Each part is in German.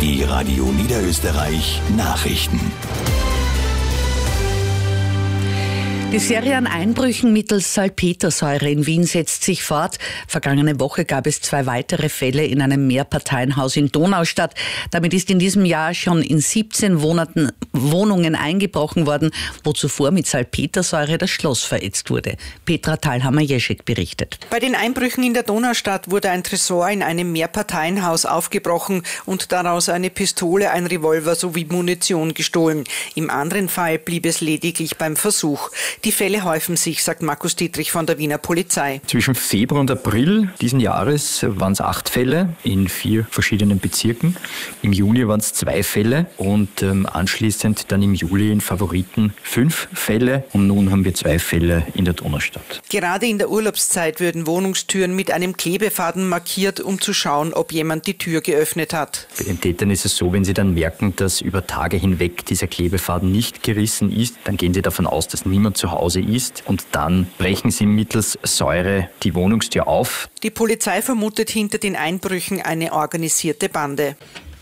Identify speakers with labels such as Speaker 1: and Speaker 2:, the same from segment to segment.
Speaker 1: Die Radio Niederösterreich Nachrichten.
Speaker 2: Die Serie an Einbrüchen mittels Salpetersäure in Wien setzt sich fort. Vergangene Woche gab es 2 weitere Fälle in einem Mehrparteienhaus in Donaustadt. Damit ist in diesem Jahr schon in 17 Wohnungen eingebrochen worden, wo zuvor mit Salpetersäure das Schloss verätzt wurde. Petra Thalhammer-Jeschek berichtet.
Speaker 3: Bei den Einbrüchen in der Donaustadt wurde ein Tresor in einem Mehrparteienhaus aufgebrochen und daraus eine Pistole, ein Revolver sowie Munition gestohlen. Im anderen Fall blieb es lediglich beim Versuch. Die Fälle häufen sich, sagt Markus Dietrich von der Wiener Polizei.
Speaker 4: Zwischen Februar und April diesen Jahres waren es 8 Fälle in 4 verschiedenen Bezirken. Im Juli waren es 2 Fälle und anschließend dann im Juli in Favoriten 5 Fälle. Und nun haben wir 2 Fälle in der Donaustadt.
Speaker 3: Gerade in der Urlaubszeit würden Wohnungstüren mit einem Klebefaden markiert, um zu schauen, ob jemand die Tür geöffnet hat.
Speaker 4: Bei den Tätern ist es so, wenn sie dann merken, dass über Tage hinweg dieser Klebefaden nicht gerissen ist, dann gehen sie davon aus, dass niemand zu Hause ist und dann brechen sie mittels Säure die Wohnungstür auf.
Speaker 3: Die Polizei vermutet hinter den Einbrüchen eine organisierte Bande.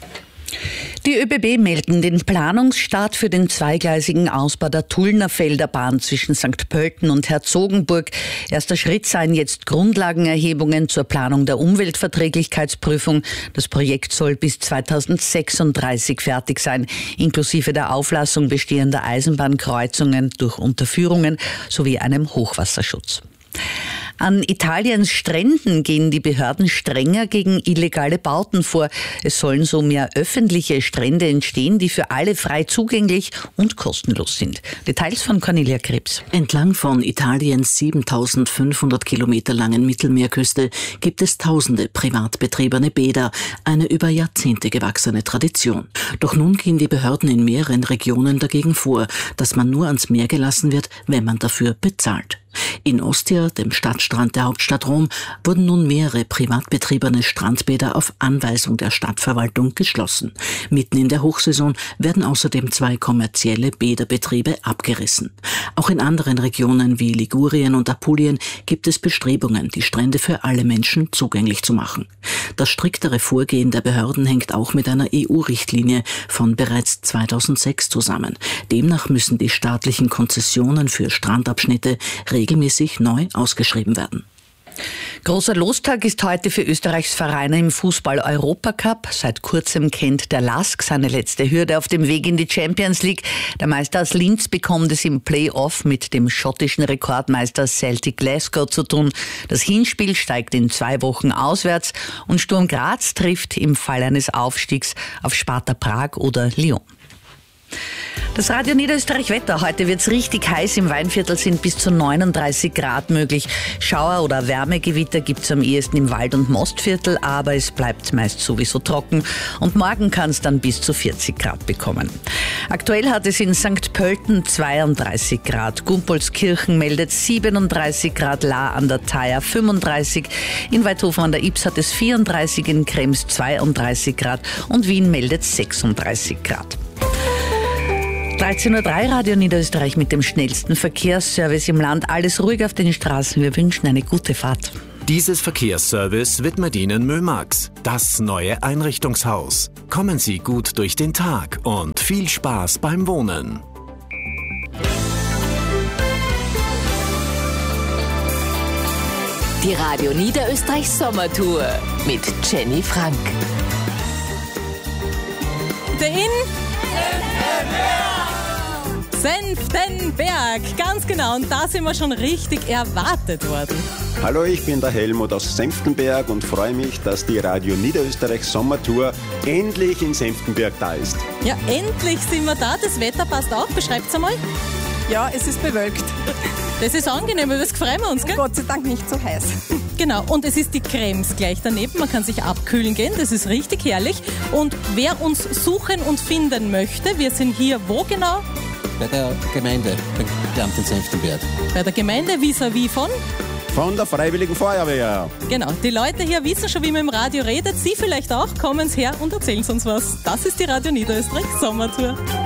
Speaker 2: Die ÖBB melden den Planungsstart für den zweigleisigen Ausbau der Tullnerfelder Bahn zwischen St. Pölten und Herzogenburg. Erster Schritt seien jetzt Grundlagenerhebungen zur Planung der Umweltverträglichkeitsprüfung. Das Projekt soll bis 2036 fertig sein, inklusive der Auflassung bestehender Eisenbahnkreuzungen durch Unterführungen sowie einem Hochwasserschutz. An Italiens Stränden gehen die Behörden strenger gegen illegale Bauten vor. Es sollen so mehr öffentliche Strände entstehen, die für alle frei zugänglich und kostenlos sind. Details von Cornelia Krebs.
Speaker 5: Entlang von Italiens 7500 Kilometer langen Mittelmeerküste gibt es tausende privat betriebene Bäder, eine über Jahrzehnte gewachsene Tradition. Doch nun gehen die Behörden in mehreren Regionen dagegen vor, dass man nur ans Meer gelassen wird, wenn man dafür bezahlt. In Ostia, dem Stadtstrand der Hauptstadt Rom, wurden nun mehrere privat betriebene Strandbäder auf Anweisung der Stadtverwaltung geschlossen. Mitten in der Hochsaison werden außerdem 2 kommerzielle Bäderbetriebe abgerissen. Auch in anderen Regionen wie Ligurien und Apulien gibt es Bestrebungen, die Strände für alle Menschen zugänglich zu machen. Das striktere Vorgehen der Behörden hängt auch mit einer EU-Richtlinie von bereits 2006 zusammen. Demnach müssen die staatlichen Konzessionen für Strandabschnitte regelmäßig neu ausgeschrieben werden.
Speaker 2: Großer Lostag ist heute für Österreichs Vereine im Fußball-Europacup. Seit kurzem kennt der LASK seine letzte Hürde auf dem Weg in die Champions League. Der Meister aus Linz bekommt es im Play-Off mit dem schottischen Rekordmeister Celtic Glasgow zu tun. Das Hinspiel steigt in 2 Wochen auswärts und Sturm Graz trifft im Fall eines Aufstiegs auf Sparta Prag oder Lyon. Das Radio Niederösterreich Wetter. Heute wird's richtig heiß. Im Weinviertel sind bis zu 39 Grad möglich. Schauer oder Wärmegewitter gibt's am ehesten im Wald- und Mostviertel, aber es bleibt meist sowieso trocken. Und morgen kann es dann bis zu 40 Grad bekommen. Aktuell hat es in St. Pölten 32 Grad. Gumpolskirchen meldet 37 Grad, Lahr an der Thaya 35. In Weidhofen an der Ybbs hat es 34, in Krems 32 Grad und Wien meldet 36 Grad. 13.03 Uhr, Radio Niederösterreich mit dem schnellsten Verkehrsservice im Land. Alles ruhig auf den Straßen. Wir wünschen eine gute Fahrt.
Speaker 6: Dieses Verkehrsservice widmet Ihnen Mömax, das neue Einrichtungshaus. Kommen Sie gut durch den Tag und viel Spaß beim Wohnen.
Speaker 7: Die Radio Niederösterreich Sommertour mit Jenny Frank.
Speaker 8: Senftenberg, ganz genau, und da sind wir schon richtig erwartet worden.
Speaker 9: Hallo, ich bin der Helmut aus Senftenberg und freue mich, dass die Radio Niederösterreich Sommertour endlich in Senftenberg da ist.
Speaker 8: Ja, endlich sind wir da, das Wetter passt auch, beschreibt's einmal.
Speaker 10: Ja, es ist bewölkt.
Speaker 8: Das ist angenehm, über das freuen wir uns, gell?
Speaker 10: Gott sei Dank nicht so heiß.
Speaker 8: Genau, und es ist die Krems gleich daneben, man kann sich abkühlen gehen, das ist richtig herrlich. Und wer uns suchen und finden möchte, wir sind hier wo genau?
Speaker 11: Bei der Gemeinde, beim Amt in Senftenberg.
Speaker 8: Bei der Gemeinde vis-à-vis von?
Speaker 9: Von der Freiwilligen Feuerwehr.
Speaker 8: Genau, die Leute hier wissen schon, wie man im Radio redet. Sie vielleicht auch, kommen her und erzählen uns was. Das ist die Radio Niederösterreich Sommertour.